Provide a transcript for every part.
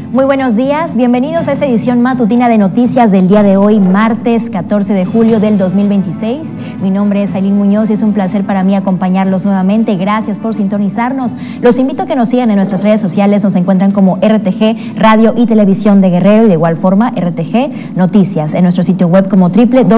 Muy buenos días, bienvenidos a esta edición matutina de noticias del día de hoy, martes 14 de julio del 2026. Mi nombre es Ailín Muñoz y es un placer para mí acompañarlos nuevamente. Gracias por sintonizarnos. Los invito a que nos sigan en nuestras redes sociales, nos encuentran como RTG Radio y Televisión de Guerrero y de igual forma RTG Noticias en nuestro sitio web como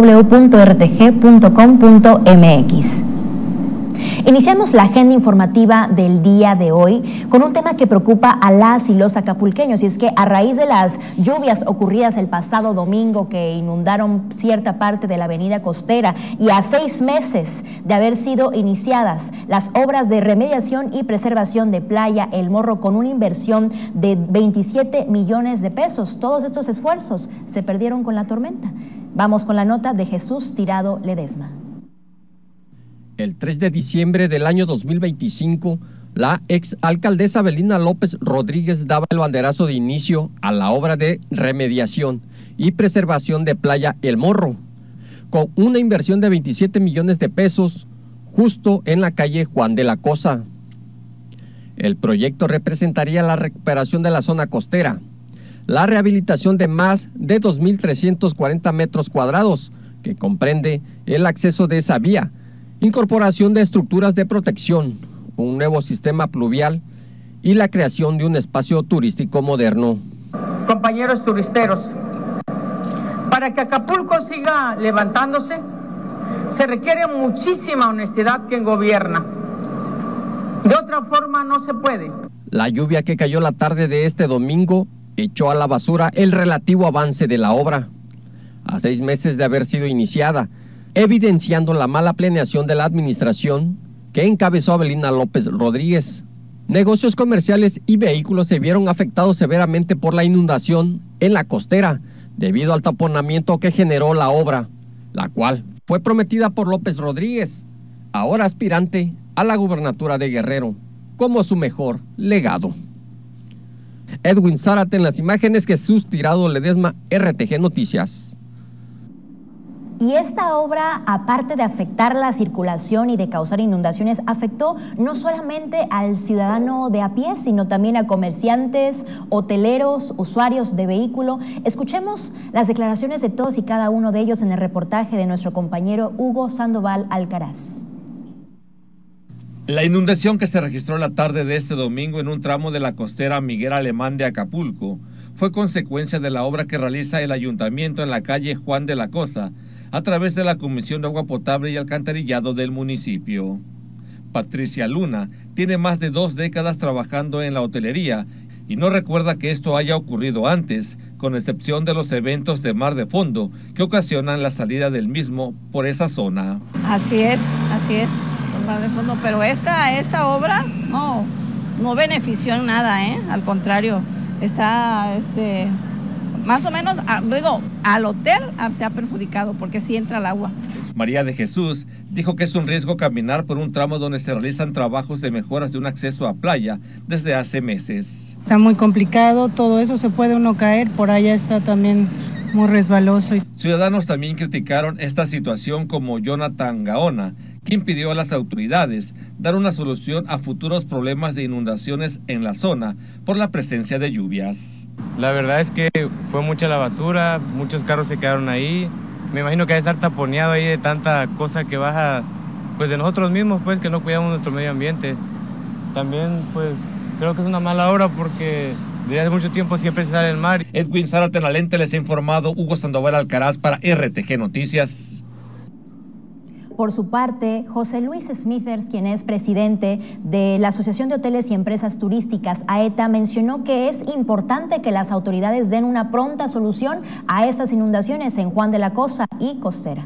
www.rtg.com.mx. Iniciamos la agenda informativa del día de hoy con un tema que preocupa a las y los acapulqueños, y es que a raíz de las lluvias ocurridas el pasado domingo que inundaron cierta parte de la avenida costera y a 6 meses de haber sido iniciadas las obras de remediación y preservación de Playa El Morro con una inversión de 27 millones de pesos, todos estos esfuerzos se perdieron con la tormenta. Vamos con la nota de Jesús Tirado Ledesma. El 3 de diciembre del año 2025, la exalcaldesa Belina López Rodríguez daba el banderazo de inicio a la obra de remediación y preservación de Playa El Morro, con una inversión de 27 millones de pesos justo en la calle Juan de la Cosa. El proyecto representaría la recuperación de la zona costera, la rehabilitación de más de 2.340 metros cuadrados, que comprende el acceso de esa vía, incorporación de estructuras de protección, un nuevo sistema pluvial y la creación de un espacio turístico moderno. Compañeros turisteros, para que Acapulco siga levantándose, se requiere muchísima honestidad quien gobierna. De otra forma no se puede. La lluvia que cayó la tarde de este domingo echó a la basura el relativo avance de la obra. A 6 meses de haber sido iniciada, evidenciando la mala planeación de la administración que encabezó a Belina López Rodríguez. Negocios comerciales y vehículos se vieron afectados severamente por la inundación en la costera, debido al taponamiento que generó la obra, la cual fue prometida por López Rodríguez, ahora aspirante a la gubernatura de Guerrero, como su mejor legado. Edwin Zárate en las imágenes, Jesús Tirado Ledesma, RTG Noticias. Y esta obra, aparte de afectar la circulación y de causar inundaciones, afectó no solamente al ciudadano de a pie, sino también a comerciantes, hoteleros, usuarios de vehículo. Escuchemos las declaraciones de todos y cada uno de ellos en el reportaje de nuestro compañero Hugo Sandoval Alcaraz. La inundación que se registró la tarde de este domingo en un tramo de la costera Miguel Alemán de Acapulco fue consecuencia de la obra que realiza el ayuntamiento en la calle Juan de la Cosa, a través de la Comisión de Agua Potable y Alcantarillado del municipio. Patricia Luna tiene más de 2 décadas trabajando en la hotelería y no recuerda que esto haya ocurrido antes, con excepción de los eventos de mar de fondo que ocasionan la salida del mismo por esa zona. Así es, el mar de fondo, pero esta obra no benefició en nada, al contrario, está más o menos, al hotel se ha perjudicado porque sí entra el agua. María de Jesús dijo que es un riesgo caminar por un tramo donde se realizan trabajos de mejoras de un acceso a playa desde hace meses. Está muy complicado, todo eso se puede uno caer, por allá está también muy resbaloso. Ciudadanos también criticaron esta situación, como Jonathan Gaona, quien pidió a las autoridades dar una solución a futuros problemas de inundaciones en la zona por la presencia de lluvias. La verdad es que fue mucha la basura, muchos carros se quedaron ahí. Me imagino que debe estar taponeado ahí de tanta cosa que baja, pues de nosotros mismos, pues que no cuidamos nuestro medio ambiente. También, pues creo que es una mala obra porque desde hace mucho tiempo siempre se sale el mar. Edwin Zárate en la lente, les ha informado Hugo Sandoval Alcaraz para RTG Noticias. Por su parte, José Luis Smithers, quien es presidente de la Asociación de Hoteles y Empresas Turísticas, AETA, mencionó que es importante que las autoridades den una pronta solución a estas inundaciones en Juan de la Cosa y Costera.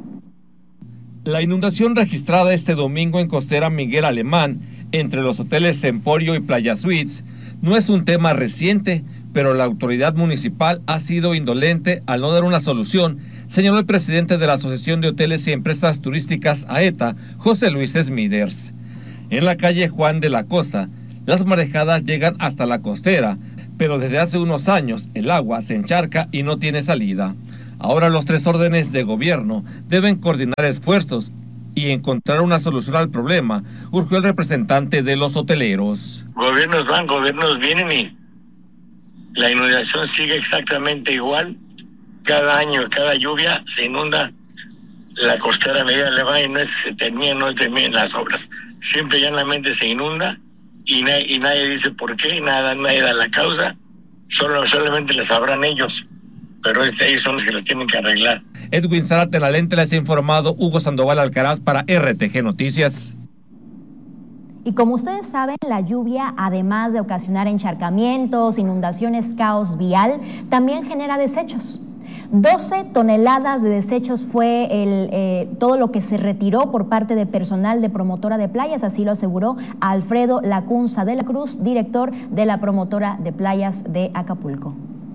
La inundación registrada este domingo en Costera Miguel Alemán, entre los hoteles Emporio y Playa Suites, no es un tema reciente, pero la autoridad municipal ha sido indolente al no dar una solución, señaló el presidente de la Asociación de Hoteles y Empresas Turísticas AETA, José Luis Smithers. En la calle Juan de la Cosa, las marejadas llegan hasta la costera, pero desde hace unos años el agua se encharca y no tiene salida. Ahora los 3 órdenes de gobierno deben coordinar esfuerzos y encontrar una solución al problema, urgió el representante de los hoteleros. Gobiernos van, gobiernos vienen y La inundación sigue exactamente igual. Cada año, cada lluvia, se inunda la costera Miguel Alemán y no se terminan las obras. Siempre llanamente se inunda y nadie dice por qué, nadie da la causa. Solamente la sabrán ellos, pero ellos son los que los tienen que arreglar. Edwin Zárate, la lente, les ha informado Hugo Sandoval Alcaraz para RTG Noticias. Y como ustedes saben, la lluvia, además de ocasionar encharcamientos, inundaciones, caos vial, también genera desechos. 12 toneladas de desechos fue todo lo que se retiró por parte de personal de promotora de playas, así lo aseguró Alfredo Lacunza de la Cruz, director de la promotora de playas de Acapulco.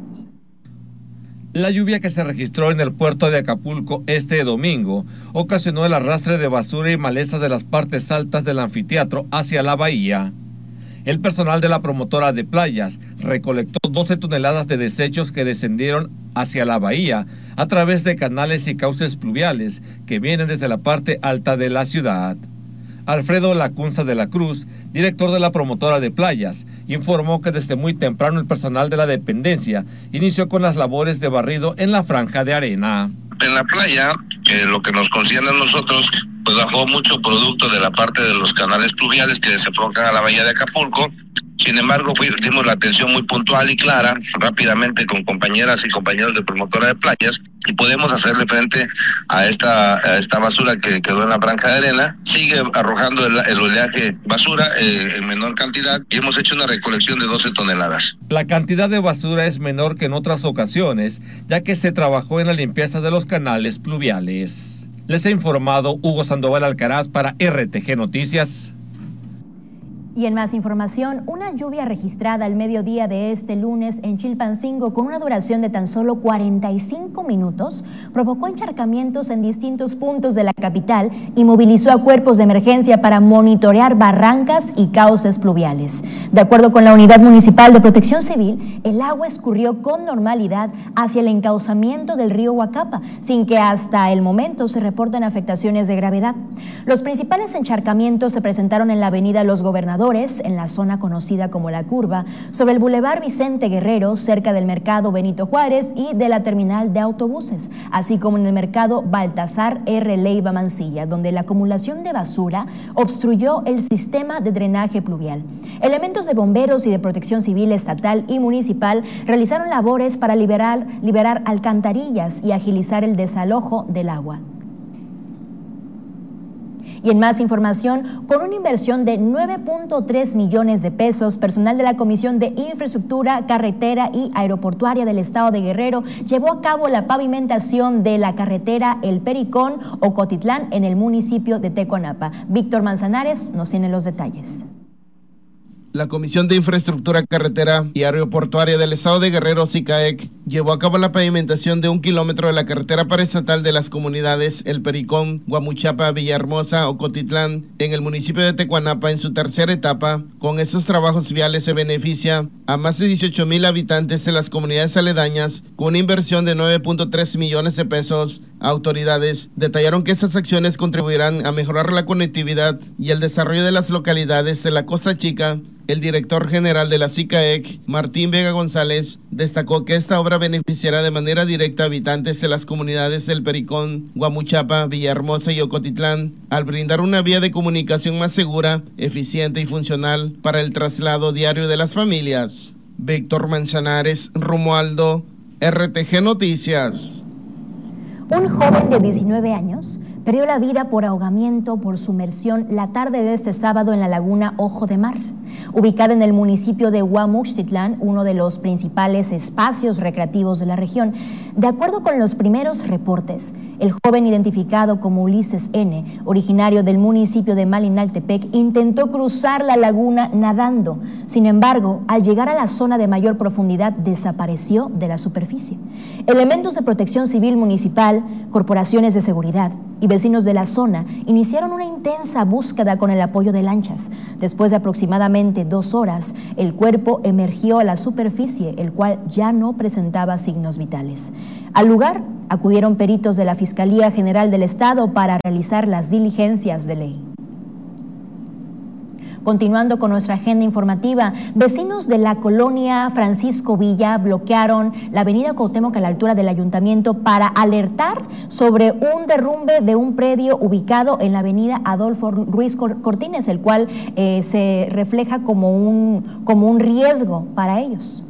La lluvia que se registró en el puerto de Acapulco este domingo ocasionó el arrastre de basura y maleza de las partes altas del anfiteatro hacia la bahía. El personal de la promotora de playas recolectó 12 toneladas de desechos que descendieron hacia la bahía a través de canales y cauces pluviales que vienen desde la parte alta de la ciudad. Alfredo Lacunza de la Cruz, director de la promotora de playas, informó que desde muy temprano el personal de la dependencia inició con las labores de barrido en la franja de arena. En la playa, lo que nos concierne a nosotros, pues bajó mucho producto de la parte de los canales pluviales que se provocan a la bahía de Acapulco. Sin embargo, dimos la atención muy puntual y clara, rápidamente con compañeras y compañeros de promotora de playas, y podemos hacerle frente a esta basura que quedó en la franja de arena. Sigue arrojando el oleaje basura en menor cantidad y hemos hecho una recolección de 12 toneladas. La cantidad de basura es menor que en otras ocasiones, ya que se trabajó en la limpieza de los canales pluviales. Les ha informado Hugo Sandoval Alcaraz para RTG Noticias. Y en más información, una lluvia registrada al mediodía de este lunes en Chilpancingo con una duración de tan solo 45 minutos provocó encharcamientos en distintos puntos de la capital y movilizó a cuerpos de emergencia para monitorear barrancas y cauces pluviales. De acuerdo con la Unidad Municipal de Protección Civil, el agua escurrió con normalidad hacia el encauzamiento del río Huacapa, sin que hasta el momento se reporten afectaciones de gravedad. Los principales encharcamientos se presentaron en la avenida Los Gobernadores, en la zona conocida como La Curva, sobre el Boulevard Vicente Guerrero, cerca del Mercado Benito Juárez y de la terminal de autobuses, así como en el Mercado Baltasar R. Leiva Mancilla, donde la acumulación de basura obstruyó el sistema de drenaje pluvial. Elementos de bomberos y de protección civil estatal y municipal realizaron labores para liberar alcantarillas y agilizar el desalojo del agua. Y en más información, con una inversión de 9.3 millones de pesos, personal de la Comisión de Infraestructura, Carretera y Aeroportuaria del Estado de Guerrero llevó a cabo la pavimentación de la carretera El Pericón Ocotitlán en el municipio de Tecuanapa. Víctor Manzanares nos tiene los detalles. La Comisión de Infraestructura Carretera y Aeroportuaria del Estado de Guerrero, CICAEC, llevó a cabo la pavimentación de 1 kilómetro de la carretera paraestatal de las comunidades El Pericón, Guamuchapa, Villahermosa, Ocotitlán, en el municipio de Tecuanapa en su tercera etapa. Con estos trabajos viales se beneficia a más de 18,000 habitantes de las comunidades aledañas con una inversión de 9.3 millones de pesos. Autoridades detallaron que estas acciones contribuirán a mejorar la conectividad y el desarrollo de las localidades de la Costa Chica. El director general de la CICAEC, Martín Vega González, destacó que esta obra beneficiará de manera directa a habitantes de las comunidades del Pericón, Guamuchapa, Villahermosa y Ocotitlán, al brindar una vía de comunicación más segura, eficiente y funcional para el traslado diario de las familias. Víctor Manzanares, Romualdo, RTG Noticias. Un joven de 19 años perdió la vida por ahogamiento por sumersión la tarde de este sábado en la laguna Ojo de Mar, ubicada en el municipio de Huamuchtitlán, uno de los principales espacios recreativos de la región. De acuerdo con los primeros reportes, el joven identificado como Ulises N., originario del municipio de Malinaltepec, intentó cruzar la laguna nadando. Sin embargo, al llegar a la zona de mayor profundidad, desapareció de la superficie. Elementos de protección civil municipal, corporaciones de seguridad y vecinos de la zona iniciaron una intensa búsqueda con el apoyo de lanchas. Después de aproximadamente 2 horas, el cuerpo emergió a la superficie, el cual ya no presentaba signos vitales. Al lugar acudieron peritos de la Fiscalía General del Estado para realizar las diligencias de ley. Continuando con nuestra agenda informativa, vecinos de la colonia Francisco Villa bloquearon la avenida Cuauhtémoc a la altura del ayuntamiento para alertar sobre un derrumbe de un predio ubicado en la avenida Adolfo Ruiz Cortines, el cual se refleja como un riesgo para ellos.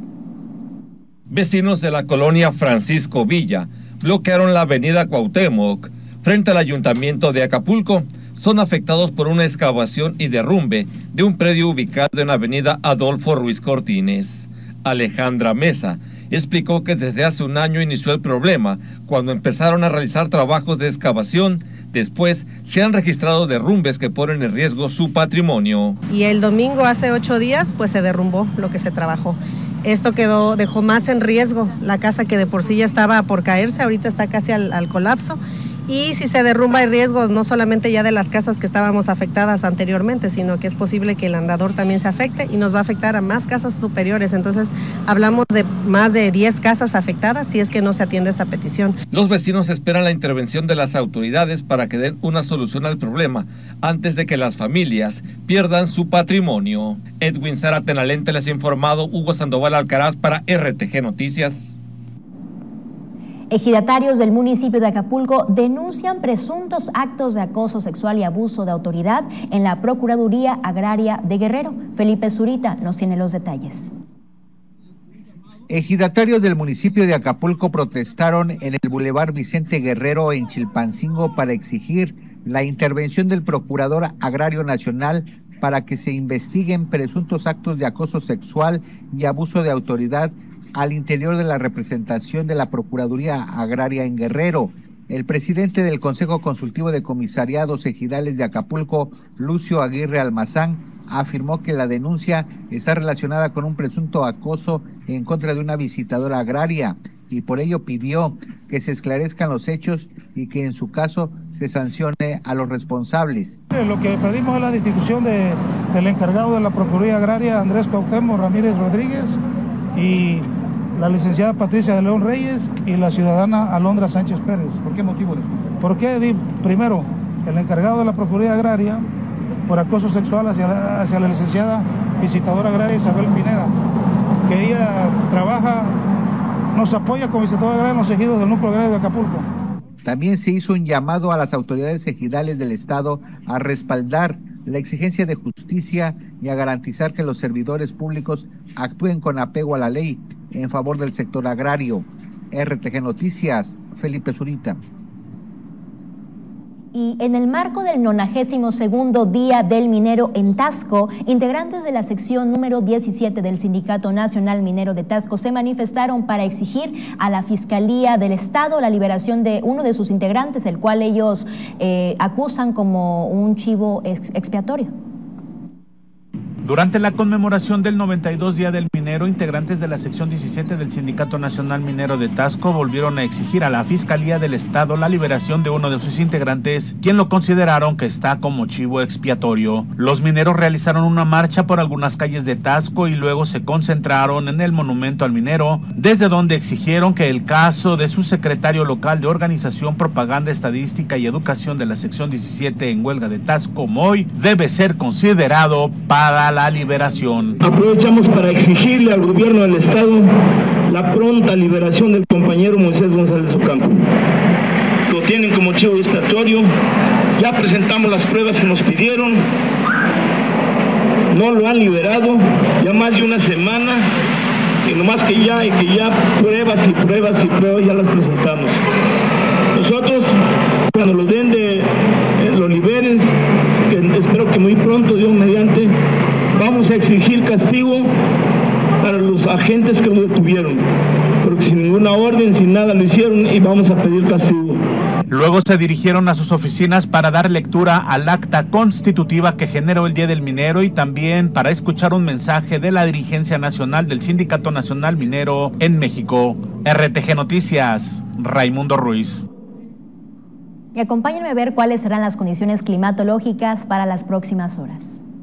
Vecinos de la colonia Francisco Villa bloquearon la avenida Cuauhtémoc frente al ayuntamiento de Acapulco. Son afectados por una excavación y derrumbe de un predio ubicado en la avenida Adolfo Ruiz Cortines. Alejandra Mesa explicó que desde hace un año inició el problema cuando empezaron a realizar trabajos de excavación. Después se han registrado derrumbes que ponen en riesgo su patrimonio. Y el domingo, hace 8 días, pues se derrumbó lo que se trabajó. Esto dejó más en riesgo la casa, que de por sí ya estaba por caerse, ahorita está casi al colapso. Y si se derrumba hay riesgo no solamente ya de las casas que estábamos afectadas anteriormente, sino que es posible que el andador también se afecte y nos va a afectar a más casas superiores. Entonces hablamos de más de 10 casas afectadas si es que no se atiende esta petición. Los vecinos esperan la intervención de las autoridades para que den una solución al problema antes de que las familias pierdan su patrimonio. Edwin Zárate en la lente les ha informado. Hugo Sandoval Alcaraz para RTG Noticias. Ejidatarios del municipio de Acapulco denuncian presuntos actos de acoso sexual y abuso de autoridad en la Procuraduría Agraria de Guerrero. Felipe Zurita nos tiene los detalles. Ejidatarios del municipio de Acapulco protestaron en el Boulevard Vicente Guerrero en Chilpancingo para exigir la intervención del Procurador Agrario Nacional para que se investiguen presuntos actos de acoso sexual y abuso de autoridad al interior de la representación de la Procuraduría Agraria en Guerrero. El presidente del Consejo Consultivo de Comisariados Ejidales de Acapulco, Lucio Aguirre Almazán, afirmó que la denuncia está relacionada con un presunto acoso en contra de una visitadora agraria y por ello pidió que se esclarezcan los hechos y que en su caso se sancione a los responsables. Lo que pedimos es la destitución del encargado de la Procuraduría Agraria, Andrés Cuauhtémoc Ramírez Rodríguez, y la licenciada Patricia de León Reyes y la ciudadana Alondra Sánchez Pérez. ¿Por qué motivo? Porque primero, el encargado de la Procuraduría Agraria por acoso sexual hacia la licenciada visitadora agraria Isabel Pineda, que ella nos apoya como visitadora agraria en los ejidos del núcleo agrario de Acapulco. También se hizo un llamado a las autoridades ejidales del estado a respaldar la exigencia de justicia y a garantizar que los servidores públicos actúen con apego a la ley en favor del sector agrario. RTG Noticias, Felipe Zurita. Y en el marco del 92º Día del Minero en Taxco, integrantes de la sección número 17 del Sindicato Nacional Minero de Taxco se manifestaron para exigir a la Fiscalía del Estado la liberación de uno de sus integrantes, el cual ellos acusan como un chivo expiatorio. Durante la conmemoración del 92 Día del Minero, integrantes de la sección 17 del Sindicato Nacional Minero de Taxco volvieron a exigir a la Fiscalía del Estado la liberación de uno de sus integrantes, quien lo consideraron que está como chivo expiatorio. Los mineros realizaron una marcha por algunas calles de Taxco y luego se concentraron en el monumento al minero, desde donde exigieron que el caso de su secretario local de Organización, Propaganda, Estadística y Educación de la sección 17 en huelga de Taxco, Moy, debe ser considerado para la liberación. Aprovechamos para exigirle al gobierno del estado la pronta liberación del compañero Moisés González Ocampo. Lo tienen como chivo expiatorio, ya presentamos las pruebas que nos pidieron, no lo han liberado, ya más de una semana, y nomás que ya pruebas ya las presentamos. Nosotros, cuando lo den lo liberen, que espero que muy pronto, Dios mediante, vamos a exigir castigo para los agentes que lo detuvieron, porque sin ninguna orden, sin nada lo hicieron, y vamos a pedir castigo. Luego se dirigieron a sus oficinas para dar lectura al acta constitutiva que generó el Día del Minero y también para escuchar un mensaje de la dirigencia nacional del Sindicato Nacional Minero en México. RTG Noticias, Raimundo Ruiz. Y acompáñenme a ver cuáles serán las condiciones climatológicas para las próximas horas.